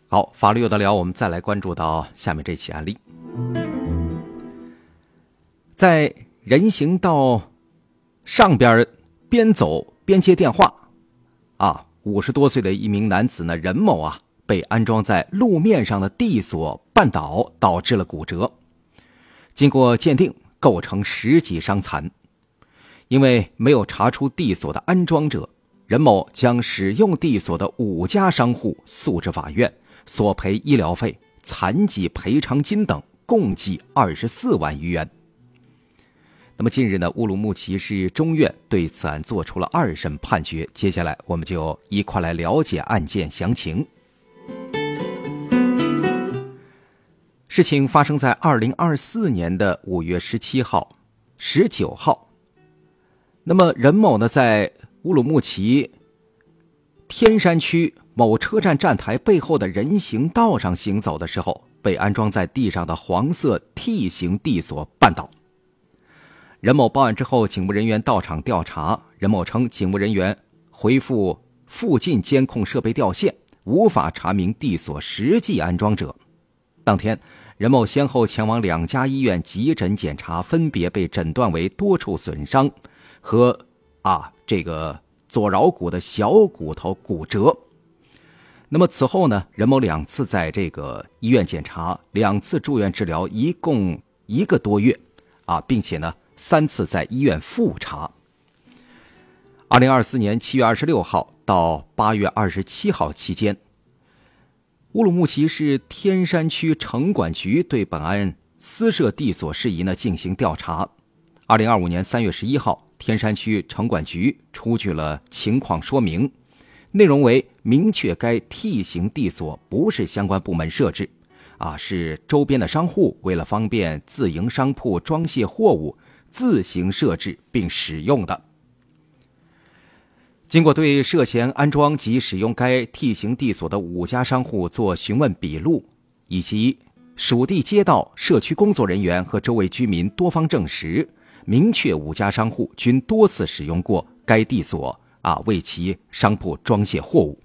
好，法律有的聊，我们再来关注到下面这起案例。在人行道上边边走边接电话，50多岁的一名男子呢，任某被安装在路面上的地锁绊倒，导致了骨折。经过鉴定，构成10级伤残。因为没有查出地锁的安装者，任某将使用地锁的5家商户诉至法院，索赔医疗费、残疾赔偿金等共计24万余元。那么近日呢，乌鲁木齐市中院对此案作出了2审判决，接下来我们就一块来了解案件详情。事情发生在2024年的5月17号、19号。那么任某呢，在乌鲁木齐天山区某车站站台背后的人行道上行走的时候，被安装在地上的黄色 T 型地锁绊倒。任某报案之后，警务人员到场调查。任某称，警务人员回复附近监控设备掉线，无法查明地锁实际安装者。当天，任某先后前往2家医院急诊检查，分别被诊断为多处损伤和左桡骨的小骨头骨折。那么此后呢，任某2次在这个医院检查，2次住院治疗，一共1个多月并且呢3次在医院复查。2024年7月26号到8月27号期间，乌鲁木齐市天山区城管局对本案私设地锁事宜呢进行调查。2025年3月11号，天山区城管局出具了情况说明，内容为明确该 T 型地锁不是相关部门设置，是周边的商户为了方便自营商铺装卸货物自行设置并使用的。经过对涉嫌安装及使用该 T 型地锁的5家商户做询问笔录，以及属地街道社区工作人员和周围居民多方证实，明确5家商户均多次使用过该地锁为其商铺装卸货物。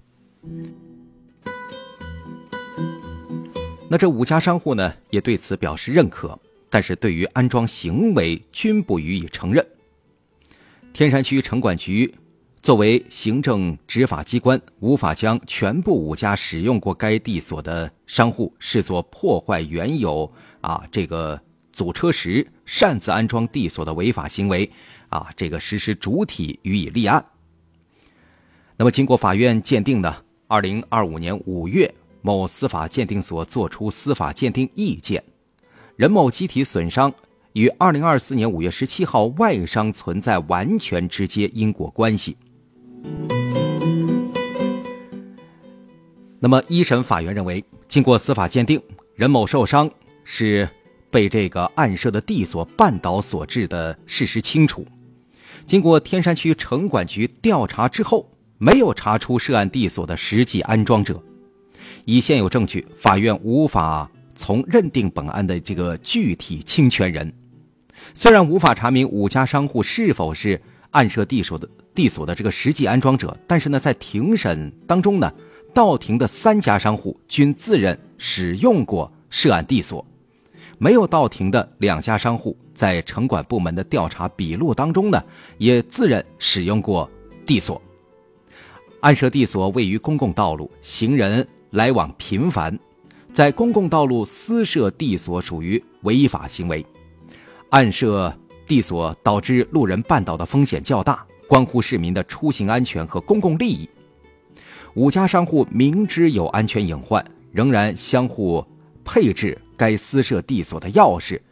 那这5家商户呢也对此表示认可，但是对于安装行为均不予以承认。天山区城管局作为行政执法机关，无法将全部5家使用过该地锁的商户视作破坏原有阻车时擅自安装地锁的违法行为实施主体予以立案。那么经过法院鉴定呢，2025年5月，某司法鉴定所作出司法鉴定意见，任某机体损伤与2024年5月17号外伤存在完全直接因果关系。那么一审法院认为，经过司法鉴定，任某受伤是被这个暗设的地锁绊倒所致的事实清楚。经过天山区城管局调查之后，没有查出涉案地锁的实际安装者。以现有证据，法院无法从认定本案的这个具体侵权人。虽然无法查明5家商户是否是暗设地锁的这个实际安装者，但是呢，在庭审当中呢，到庭的3家商户均自认使用过涉案地锁，没有到庭的2家商户在城管部门的调查笔录当中呢，也自认使用过地锁。暗设地锁位于公共道路，行人来往频繁，在公共道路私设地锁属于违法行为。暗设地锁导致路人绊倒的风险较大，关乎市民的出行安全和公共利益。5家商户明知有安全隐患，仍然相互配置该私设地锁的钥匙，